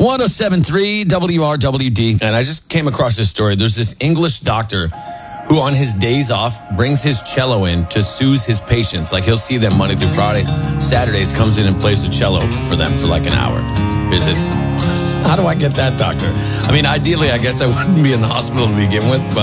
107.3 WRWD. And I just came across this story. There's this English doctor who on his days off brings his cello in to soothe his patients. Like he'll see them Monday through Friday. Saturdays comes in and plays the cello for them for like an hour. Visits. How do I get that, doctor? I mean, ideally, I guess I wouldn't be in the hospital to begin with, but